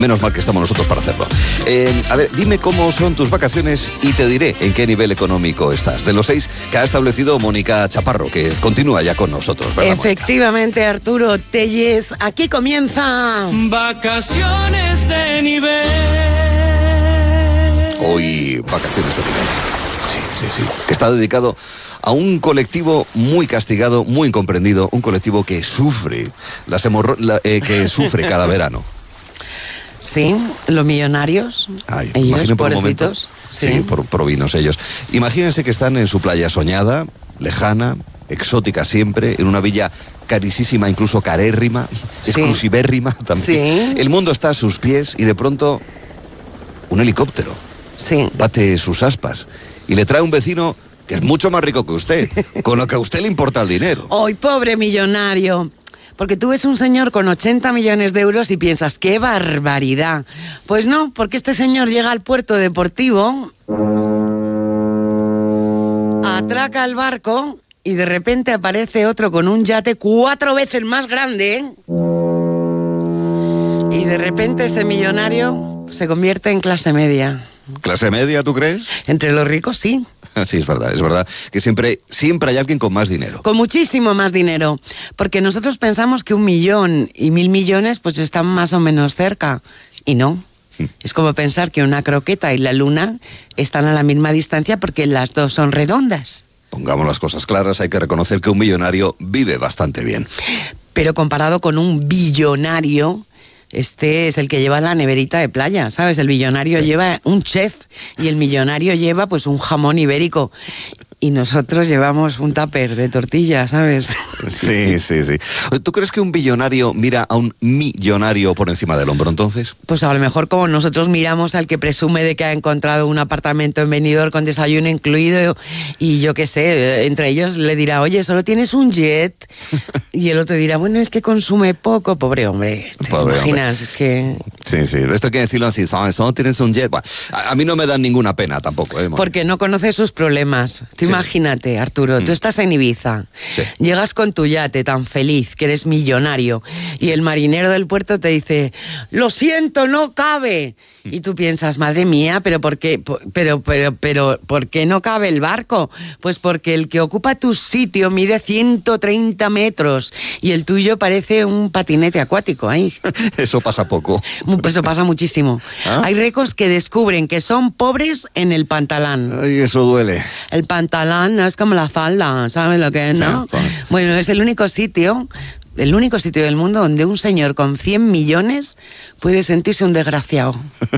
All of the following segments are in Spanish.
Menos mal que estamos nosotros para hacerlo. A ver, dime cómo son tus vacaciones y te diré en qué nivel económico estás. De los 6 que ha establecido Mónica Chaparro, que continúa ya con nosotros, ¿verdad, efectivamente, Mónica? Arturo Tellez, aquí comienza... Vacaciones de nivel. Hoy, vacaciones de nivel. Sí. Que está dedicado a un colectivo muy castigado, muy incomprendido, un colectivo que sufre que sufre cada verano. Sí, los millonarios, ellos, por un momento, sí, provinos ellos. Imagínense que están en su playa soñada, lejana, exótica siempre, en una villa carísima, incluso carérrima, exclusivérrima también. Sí. El mundo está a sus pies y de pronto un helicóptero bate sus aspas y le trae un vecino que es mucho más rico que usted, con lo que a usted le importa el dinero. ¡Ay, pobre millonario! Porque tú ves un señor con 80 millones de euros y piensas, ¡qué barbaridad! Pues no, porque este señor llega al puerto deportivo, atraca el barco y de repente aparece otro con un yate 4 veces más grande. Y de repente ese millonario se convierte en clase media. ¿Clase media, tú crees? Entre los ricos, sí. Sí, es verdad que siempre hay alguien con más dinero. Con muchísimo más dinero, porque nosotros pensamos que 1 millón y 1.000 millones pues están más o menos cerca, y no. Es como pensar que una croqueta y la luna están a la misma distancia porque las dos son redondas. Pongamos las cosas claras, hay que reconocer que un millonario vive bastante bien. Pero comparado con un billonario... Este es el que lleva la neverita de playa, ¿sabes? El billonario lleva un chef y el millonario lleva pues un jamón ibérico. Y nosotros llevamos un tupper de tortilla, ¿sabes? Sí. ¿Tú crees que un billonario mira a un millonario por encima del hombro, entonces? Pues a lo mejor como nosotros miramos al que presume de que ha encontrado un apartamento en Benidorm con desayuno incluido y yo qué sé, entre ellos le dirá, oye, ¿solo tienes un jet? Y el otro dirá, bueno, es que consume poco. Pobre hombre, ¿te imaginas? Es que... Sí, esto hay que decirlo así, ¿sabes? ¿Solo tienes un jet? Bueno, a mí no me dan ninguna pena tampoco, ¿eh? Porque no conoce sus problemas. Imagínate, Arturo, tú estás en Ibiza, llegas con tu yate tan feliz, que eres millonario, y el marinero del puerto te dice, lo siento, no cabe. Y tú piensas, madre mía, ¿pero por qué? ¿Por qué no cabe el barco? Pues porque el que ocupa tu sitio mide 130 metros y el tuyo parece un patinete acuático ahí. Eso pasa poco. Eso pasa muchísimo. ¿Ah? Hay ricos que descubren que son pobres en el pantalán. Ay, eso duele. El pantalán no es como la falda, ¿sabes lo que es, no? Sí. Bueno, es el único sitio del mundo donde un señor con 100 millones puede sentirse un desgraciado.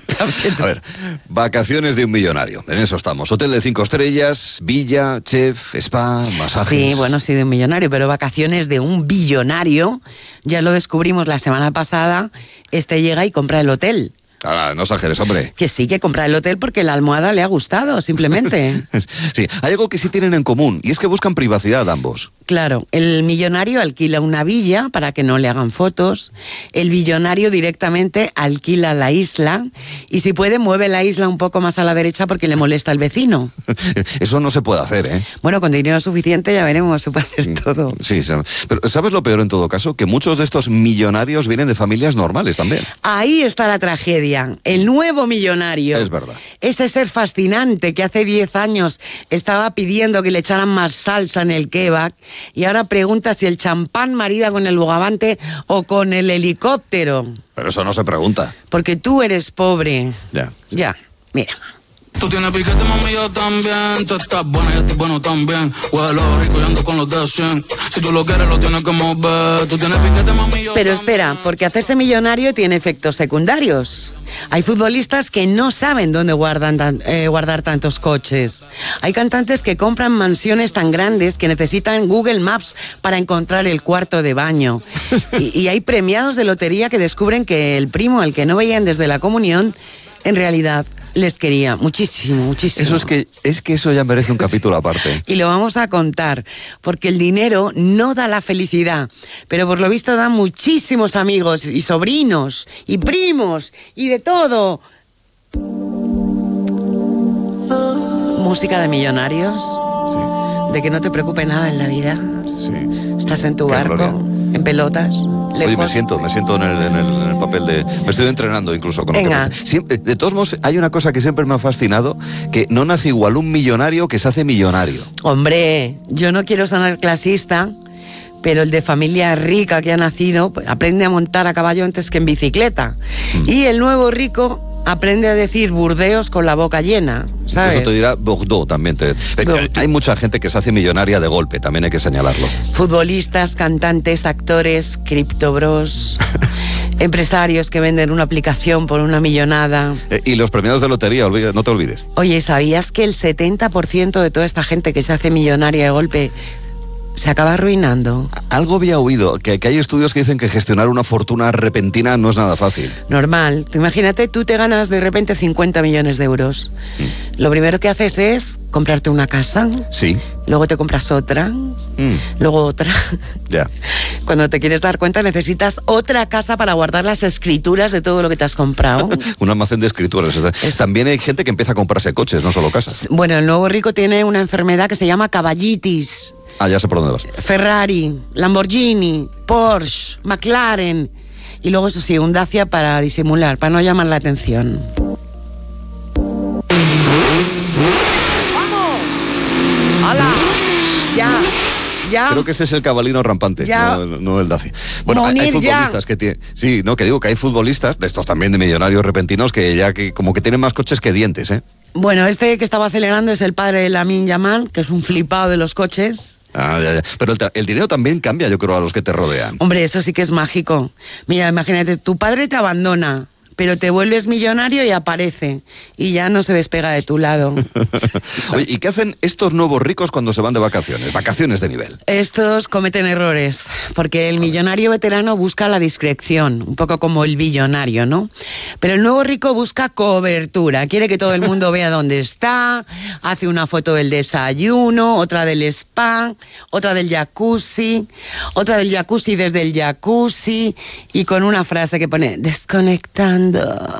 A ver, vacaciones de un millonario, en eso estamos. Hotel de 5 estrellas, villa, chef, spa, masajes. Sí, bueno, sí, de un millonario, pero vacaciones de un billonario, ya lo descubrimos la semana pasada, llega y compra el hotel. Ahora, no exageres, hombre. Que sí, que compra el hotel porque la almohada le ha gustado, simplemente. Sí, hay algo que sí tienen en común, y es que buscan privacidad ambos. Claro, el millonario alquila una villa para que no le hagan fotos, el billonario directamente alquila la isla, y si puede mueve la isla un poco más a la derecha porque le molesta al vecino. Eso no se puede hacer, ¿eh? Bueno, con dinero suficiente ya veremos, se puede hacer todo. Sí, pero ¿sabes lo peor en todo caso? Que muchos de estos millonarios vienen de familias normales también. Ahí está la tragedia. El nuevo millonario. Es verdad. Ese ser fascinante que hace 10 años estaba pidiendo que le echaran más salsa en el kebab y ahora pregunta si el champán marida con el bogavante o con el helicóptero. Pero eso no se pregunta. Porque tú eres pobre. Ya, mira. Tú tienes piquete, mami, yo también. Tú estás buena, yo estoy bueno también. Huelo rico y ando con los de 100. Si tú lo quieres, lo tienes que mover. Tú tienes piquete, mami, yo Pero espera, porque hacerse millonario tiene efectos secundarios. Hay futbolistas que no saben dónde guardar tantos coches. Hay cantantes que compran mansiones tan grandes que necesitan Google Maps para encontrar el cuarto de baño. Y hay premiados de lotería que descubren que el primo, al que no veían desde la comunión, en realidad les quería muchísimo. Eso es que eso ya merece un capítulo aparte. Y lo vamos a contar, porque el dinero no da la felicidad, pero por lo visto da muchísimos amigos y sobrinos y primos y de todo. Música de millonarios, de que no te preocupe nada en la vida. Sí. Estás en tu barco, gloria. en pelotas. Oye, me siento en el papel de... Me estoy entrenando incluso con lo Venga. que siempre, de todos modos, hay una cosa que siempre me ha fascinado, que no nace igual un millonario que se hace millonario. Hombre, yo no quiero sonar clasista, pero el de familia rica que ha nacido pues, aprende a montar a caballo antes que en bicicleta. Y el nuevo rico aprende a decir Burdeos con la boca llena, ¿sabes? Eso te dirá Bordeaux también. Hay mucha gente que se hace millonaria de golpe, también hay que señalarlo. Futbolistas, cantantes, actores, criptobros, empresarios que venden una aplicación por una millonada. Y los premiados de lotería, no te olvides. Oye, ¿sabías que el 70% de toda esta gente que se hace millonaria de golpe se acaba arruinando? Algo había oído, que hay estudios que dicen que gestionar una fortuna repentina no es nada fácil. Normal. Tú imagínate, tú te ganas de repente 50 millones de euros. Lo primero que haces es comprarte una casa. Sí. Luego te compras otra. Luego otra. Ya. Cuando te quieres dar cuenta necesitas otra casa para guardar las escrituras de todo lo que te has comprado. Un almacén de escrituras. También hay gente que empieza a comprarse coches, no solo casas. Bueno, el nuevo rico tiene una enfermedad que se llama caballitis. Ah, ya sé por dónde vas. Ferrari, Lamborghini, Porsche, McLaren y luego eso sí, un Dacia para disimular, para no llamar la atención. ¡Vamos! ¡Hala! Ya. Creo que ese es el cabalino rampante, Ya. no el Dacia. Bueno, hay Monir, futbolistas que tienen... Sí, no, que digo que hay futbolistas, de estos también de millonarios repentinos, que como que tienen más coches que dientes, ¿eh? Bueno, este que estaba acelerando es el padre de Lamine Yamal, que es un flipado de los coches. Ah, ya. Pero el dinero también cambia, yo creo, a los que te rodean. Hombre, eso sí que es mágico. Mira, imagínate, tu padre te abandona, pero te vuelves millonario y aparece. Y ya no se despega de tu lado. Oye, ¿y qué hacen estos nuevos ricos cuando se van de vacaciones? Vacaciones de nivel. Estos cometen errores, porque el millonario veterano busca la discreción, un poco como el billonario, ¿no? Pero el nuevo rico busca cobertura, quiere que todo el mundo vea dónde está, hace una foto del desayuno, otra del spa, otra del jacuzzi, otra del jacuzzi desde el jacuzzi, y con una frase que pone, desconectando.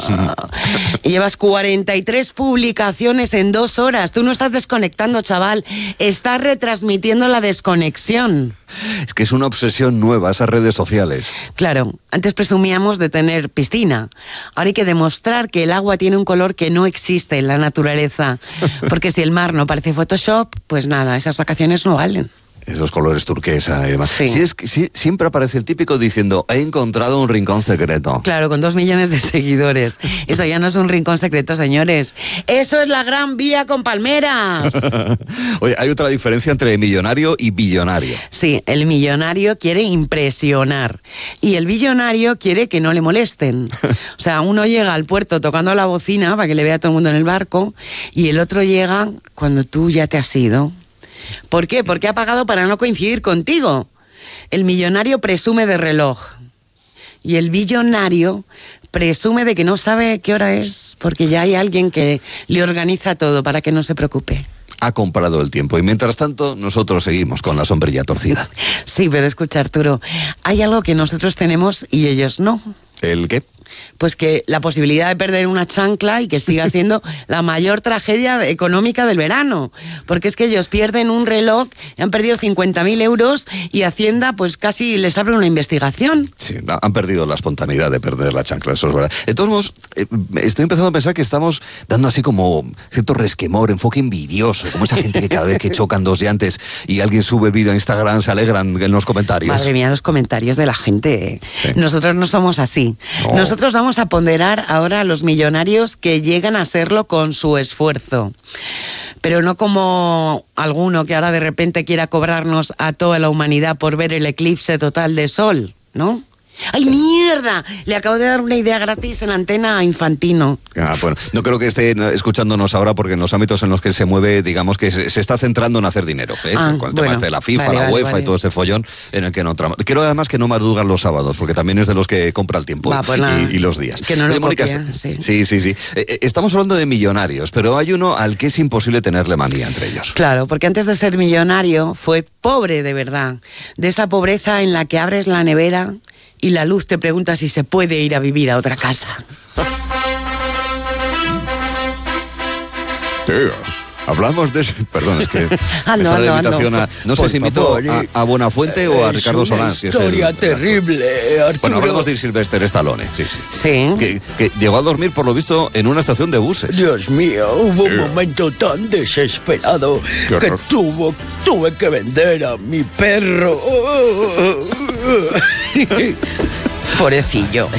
Y llevas 43 publicaciones en 2 horas. Tú no estás desconectando, chaval. Estás retransmitiendo la desconexión. Es que es una obsesión nueva, esas redes sociales. Claro, antes presumíamos de tener piscina. Ahora hay que demostrar que el agua tiene un color que no existe en la naturaleza. Porque si el mar no parece Photoshop, pues nada, esas vacaciones no valen. Esos colores turquesa y demás. Sí. Siempre aparece el típico diciendo, he encontrado un rincón secreto. Claro, con 2 millones de seguidores. Eso ya no es un rincón secreto, señores. Eso es la Gran Vía con palmeras. Oye, hay otra diferencia entre millonario y billonario. Sí, el millonario quiere impresionar y el billonario quiere que no le molesten. O sea, uno llega al puerto tocando la bocina para que le vea a todo el mundo en el barco y el otro llega cuando tú ya te has ido. ¿Por qué? Porque ha pagado para no coincidir contigo. El millonario presume de reloj y el billonario presume de que no sabe qué hora es porque ya hay alguien que le organiza todo para que no se preocupe. Ha comprado el tiempo y mientras tanto nosotros seguimos con la sombrilla torcida. Sí, pero escucha, Arturo, hay algo que nosotros tenemos y ellos no. ¿El qué? Pues que la posibilidad de perder una chancla y que siga siendo la mayor tragedia económica del verano. Porque es que ellos pierden un reloj, han perdido 50.000 euros y Hacienda pues casi les abre una investigación. Sí, han perdido la espontaneidad de perder la chancla, eso es verdad. De todos modos, estoy empezando a pensar que estamos dando así como cierto resquemor, enfoque envidioso, como esa gente que cada vez que chocan 2 llantes y alguien sube vídeo a Instagram se alegran en los comentarios. Madre mía, los comentarios de la gente. Sí. Nosotros no somos así. No. Nosotros vamos a ponderar ahora a los millonarios que llegan a serlo con su esfuerzo. Pero no como alguno que ahora de repente quiera cobrarnos a toda la humanidad por ver el eclipse total de sol, ¿no? ¡Ay, mierda! Le acabo de dar una idea gratis en Antena a Infantino. Ah, bueno, no creo que esté escuchándonos ahora porque en los ámbitos en los que se mueve, digamos que se está centrando en hacer dinero, ¿eh? Con el tema de la FIFA, la UEFA y todo ese follón en el que no trama. Quiero además que no madrugan los sábados porque también es de los que compra el tiempo y los días. Que no lo Mónica, sí. Sí. Estamos hablando de millonarios, pero hay uno al que es imposible tenerle manía entre ellos. Claro, porque antes de ser millonario fue pobre de verdad. De esa pobreza en la que abres la nevera y la luz te pregunta si se puede ir a vivir a otra casa. Tía, Hablamos de eso. Perdón, es que No, me sale la no, invitación no. a... No sé Por si invito favor, a Buenafuente o a Ricardo Solán. Es una historia terrible, Arturo. Bueno, hablamos de Sylvester Stallone, sí. Sí. Que llegó a dormir, por lo visto, en una estación de buses. Dios mío, hubo un momento tan desesperado que tuve que vender a mi perro. Pobrecillo.